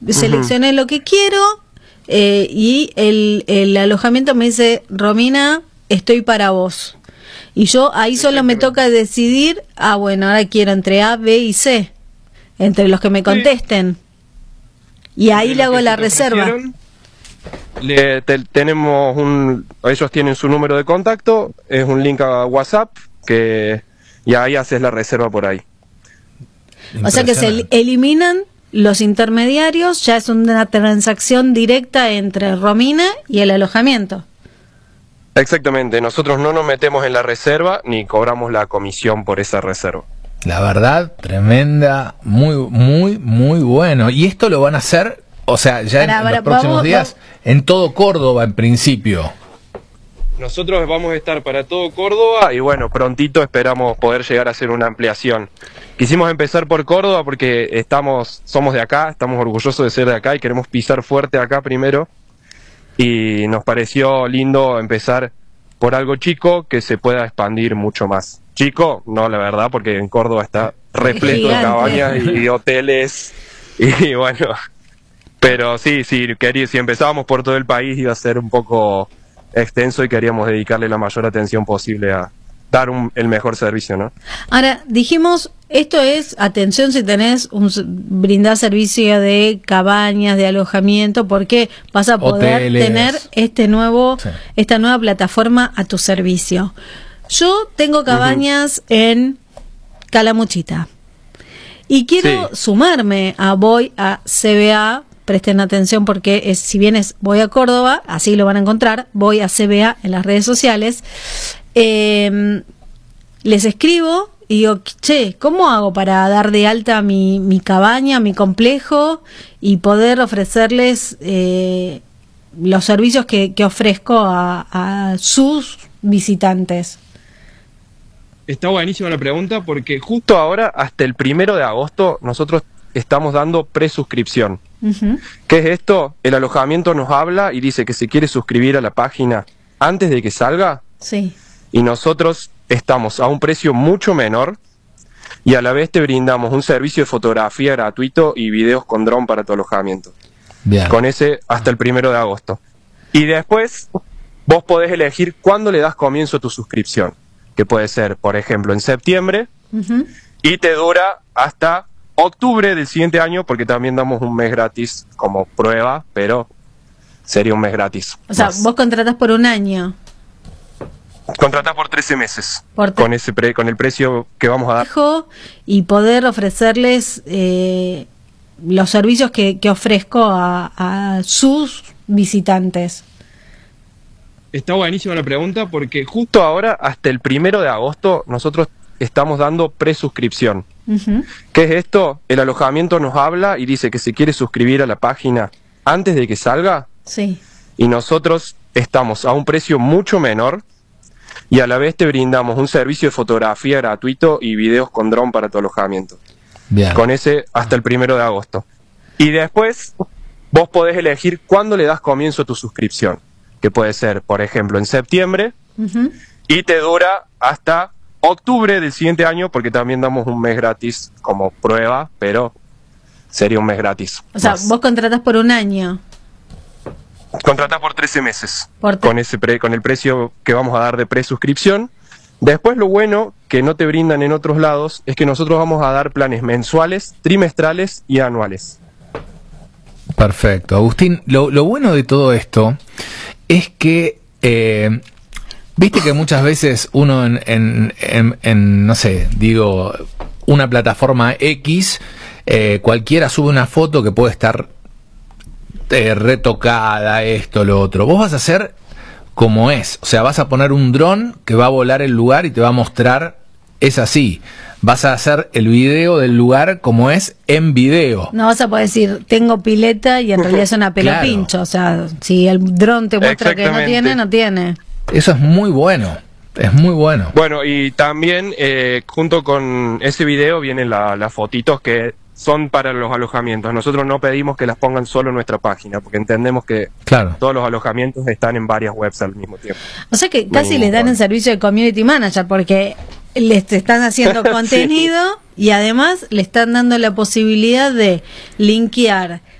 seleccioné lo que quiero y el alojamiento me dice, Romina, estoy para vos. Y yo ahí solo me toca decidir, bueno, ahora quiero entre A, B y C, entre los que me contesten. Y ahí le hago la reserva. Tenemos ellos tienen su número de contacto, es un link a WhatsApp, y ahí haces la reserva por ahí. O sea que se eliminan los intermediarios, ya es una transacción directa entre Romina y el alojamiento. Exactamente, nosotros no nos metemos en la reserva ni cobramos la comisión por esa reserva. La verdad, tremenda, muy bueno. ¿Y esto lo van a hacer, o sea, ya en los próximos días, en todo Córdoba en principio? Nosotros vamos a estar para todo Córdoba y bueno, prontito esperamos poder llegar a hacer una ampliación. Quisimos empezar por Córdoba porque somos de acá, estamos orgullosos de ser de acá y queremos pisar fuerte acá primero. Y nos pareció lindo empezar por algo chico que se pueda expandir mucho más. Chico, no, la verdad, porque en Córdoba está repleto de cabañas y hoteles y bueno, pero sí, si empezábamos por todo el país iba a ser un poco extenso y queríamos dedicarle la mayor atención posible a dar el mejor servicio, ¿no? Ahora, dijimos, esto es, atención si tenés brindar servicio de cabañas, de alojamiento, porque vas a poder tener esta nueva plataforma a tu servicio. Yo tengo cabañas en Calamuchita y quiero sumarme a Voy a CBA. Presten atención porque si bien Voy a Córdoba, así lo van a encontrar, Voy a CBA en las redes sociales. Les escribo y digo, che, ¿cómo hago para dar de alta mi cabaña, mi complejo y poder ofrecerles los servicios que ofrezco a sus visitantes? Está buenísima la pregunta porque justo ahora, hasta el 1 de agosto, nosotros estamos dando presuscripción. ¿Qué es esto? El alojamiento nos habla y dice que se quiere suscribir a la página antes de que salga. Sí. Y nosotros estamos a un precio mucho menor y a la vez te brindamos un servicio de fotografía gratuito y videos con dron para tu alojamiento. Bien. Con ese hasta el 1 de agosto. Y después vos podés elegir cuándo le das comienzo a tu suscripción, que puede ser, por ejemplo, en septiembre, y te dura hasta octubre del siguiente año, porque también damos un mes gratis como prueba, pero sería un mes gratis. O sea, vos contratás por un año. Contratás por 13 meses, con el precio que vamos a dar. Y poder ofrecerles los servicios que ofrezco a sus visitantes. Está buenísima la pregunta porque justo ahora, hasta el 1 de agosto, nosotros estamos dando presuscripción. ¿Qué es esto? El alojamiento nos habla y dice que se quiere suscribir a la página antes de que salga. Sí. Y nosotros estamos a un precio mucho menor y a la vez te brindamos un servicio de fotografía gratuito y videos con dron para tu alojamiento. Bien. Con ese hasta el 1 de agosto. Y después vos podés elegir cuándo le das comienzo a tu suscripción, que puede ser, por ejemplo, en septiembre, y te dura hasta octubre del siguiente año, porque también damos un mes gratis como prueba, pero sería un mes gratis. O sea, vos contratás por un año. Contratás por 13 meses, con el precio que vamos a dar de presuscripción. Después lo bueno que no te brindan en otros lados es que nosotros vamos a dar planes mensuales, trimestrales y anuales. Perfecto. Agustín, lo bueno de todo esto es que viste que muchas veces uno en no sé, digo, una plataforma X, cualquiera sube una foto que puede estar retocada, esto, lo otro. Vos vas a hacer como es, o sea, vas a poner un dron que va a volar el lugar y te va a mostrar, es así. Vas a hacer el video del lugar como es en video. No vas a poder decir, tengo pileta y en realidad es una pelo pincho. O sea, si el dron te muestra que no tiene, no tiene. Eso es muy bueno. Es muy bueno. Bueno, y también junto con ese video vienen las fotitos que son para los alojamientos. Nosotros no pedimos que las pongan solo en nuestra página, porque entendemos que todos los alojamientos están en varias webs al mismo tiempo. O sea que casi les dan el servicio de community manager, porque les están haciendo contenido y además le están dando la posibilidad de linkear